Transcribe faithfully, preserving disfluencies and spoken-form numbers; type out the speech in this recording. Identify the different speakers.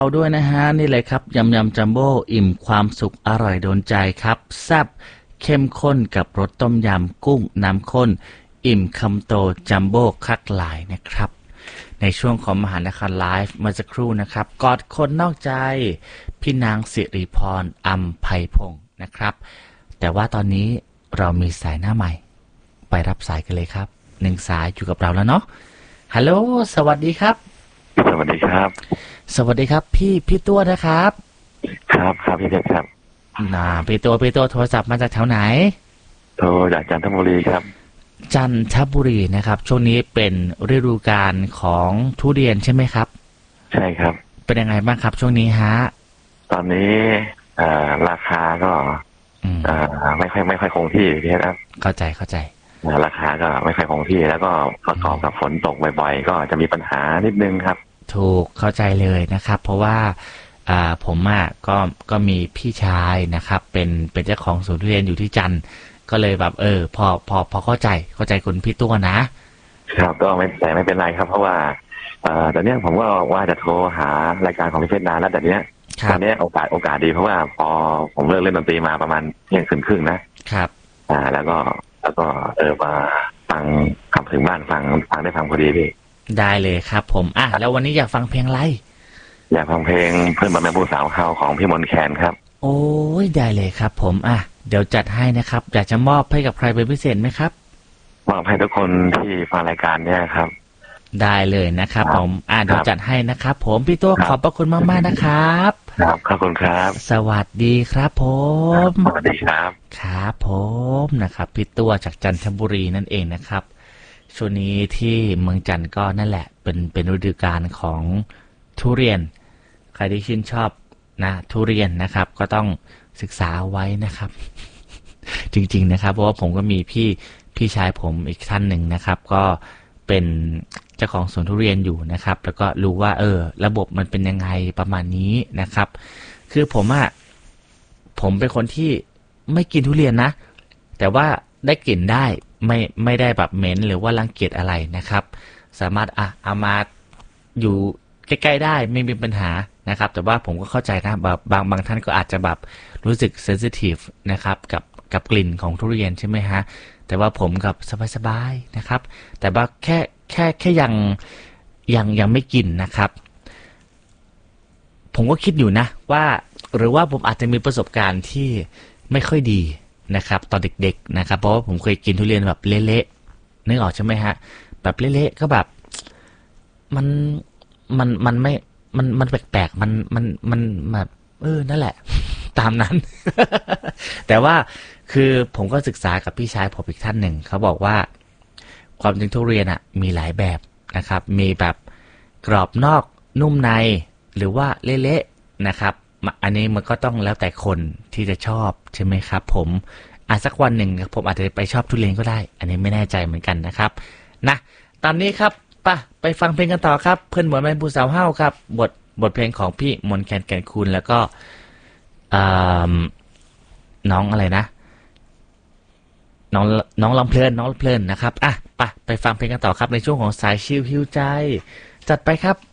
Speaker 1: เอาด้วยนะฮะนี่เลยครับยำยำจัมโบ้อิ่มความสุขอร่อยโดนใจครับแซ่บเข้มข้นกับรสต้มยำกุ้งน้ำข้นอิ่มคำโตจัมโบ้คักหลายนะครับในช่วงของมหานครไลฟ์เมื่อสักครู่นะครับกอดคนนอกใจพี่นางสิริพรอัมไพพงศ์นะครับแต่ว่าตอนนี้เรามีสายหน้าใหม่ไปรับสายกันเลยครับหนึ่งสายอยู่กับเราแล้วเนาะฮัลโหลสวัสดีครับ
Speaker 2: สวัสดีครับ
Speaker 1: สวัสดีครับพี่พี่ตัวนะครับ
Speaker 2: ครับครับพี่เพชรครับ
Speaker 1: น่าพี่ตัวพี่ตัวโทรศัพท์มาจากแถวไหน
Speaker 2: โทรจากจันทบุรีครับ
Speaker 1: จันทบุรีนะครับช่วงนี้เป็นฤดูกาลของทุเรียนใช่ไหมครับ
Speaker 2: ใช่ครับ
Speaker 1: เป็นยังไงบ้างครับช่วงนี้ฮะ
Speaker 2: ตอนนี้ราคาก็ไม่ค่อยไม่ค่อยคงที่พี่ครับ
Speaker 1: เข้าใจเข้าใจ
Speaker 2: ราคาก็ไม่ค่อยคงที่แล้วก็ประกอบกับฝนตกบ่อยๆก็จะมีปัญหานิดนึงครับ
Speaker 1: ถูกเข้าใจเลยนะครับเพราะว่าอ่าผมอ่ะก็ก็มีพี่ชายนะครับเป็นเป็นเจ้าของสวนทุเรียนอยู่ที่จันทร์ก็เลยแบบเออพอพอพอเข้าใจเข้าใจคุณพี่ตัวนะครับ
Speaker 2: ก็ไม่แต่ไม่เป็นไรครับเพราะว่าเอ่อตอนนี้ผมก็ว่าจะโทรหารายการของพี่เพชรนานแล้วแต่เนี้ยตอนนี้โอกาสโอกาสดีเพราะว่าพอผมเลิกเล่นดนตรีมาประมาณเที่ยงคืนครึ่งนะครับอ่าแล้วก็แล้วก็เออมาฟังขับถึงบ้านฟังฟังได้ฟังพอดีพี่
Speaker 1: ได้เลยครับผมอ่ะแล้ววันนี้อยากฟังเพลงอะไร
Speaker 2: อยากฟังเพลงเพื่อนบ้านแม่ผู้สาวเขาของพี่มนต์แคนครับ
Speaker 1: โอ้ยได้เลยครับผมอ่ะเดี๋ยวจัดให้นะครับอยากจะมอบให้กับใครเป็นพิเศษไหมครับ
Speaker 2: มอบให้ทุกคนที่ฟังรายการเนี่ยครับ
Speaker 1: ได้เลยนะครับผมอ่ะเดี๋ยวจัดให้นะครับผมพี่ตัวขอบพระคุณมากๆนะครับ
Speaker 2: ครับขอบคุณครับ
Speaker 1: สวัสดีครับผม
Speaker 2: สวัสดีครับ
Speaker 1: ครับผมนะครับพี่ตัวจากจันทบุรีนั่นเองนะครับช่วงนี้ที่เมืองจันทร์ก็นั่นแหละเป็นเป็นฤดูกาลของทุเรียนใครที่ชื่นชอบนะทุเรียนนะครับก็ต้องศึกษาไว้นะครับ จริงๆนะครับเพราะว่าผมก็มีพี่พี่ชายผมอีกท่านหนึ่งนะครับก็เป็นเจ้าของสวนทุเรียนอยู่นะครับแล้วก็รู้ว่าเออระบบมันเป็นยังไงประมาณนี้นะครับคือผมอะผมเป็นคนที่ไม่กินทุเรียนนะแต่ว่าได้กลิ่นได้ไม่ไม่ได้แบบเหม็นหรือว่ารังเกียจอะไรนะครับสามารถอ่ะเอามาอยู่ใกล้ๆได้ไม่มีปัญหานะครับแต่ว่าผมก็เข้าใจนะแบบบางบางท่านก็อาจจะแบบรู้สึกเซนซิทีฟนะครับกับกับกลิ่นของทุเรียนใช่ไหมฮะแต่ว่าผมกับสบายๆนะครับแต่ว่าแค่แค่แค่ยังยังยังไม่กินนะครับผมก็คิดอยู่นะว่าหรือว่าผมอาจจะมีประสบการณ์ที่ไม่ค่อยดีนะครับตอนเด็กๆนะครับเพราะว่าผมเคยกินทุเรียนแบบเละๆนึกออกใช่ไหมฮะแบบเละๆก็แบบมันมันมันไม่มันมันแปลกๆมันมันมันแบบเออนั่นแหละตามนั้น แต่ว่าคือผมก็ศึกษากับพี่ชายผมอีกท่านหนึ่งเขาบอกว่าความจริงทุเรียนอ่ะมีหลายแบบนะครับมีแบบกรอบนอกนุ่มในหรือว่าเละๆนะครับอันนี้มันก็ต้องแล้วแต่คนที่จะชอบใช่ไหมครับผมอาจสักวันหนึ่งผมอาจจะไปชอบทุเรียนก็ได้อันนี้ไม่แน่ใจเหมือนกันนะครับนะตอนนี้ครับป่ะไปฟังเพลงกันต่อครับเพื่อนหมวนแม่ผู้สาวเฮ้าครับบทบทเพลงของพี่มนต์แคนแก่นคูณแล้วก็น้องอะไรนะน้องน้องลำเพลินน้องลำเพลินนะครับอ่ะป่ะไปฟังเพลงกันต่อครับในช่วงของสายชิลฮิวใจจัดไปครับ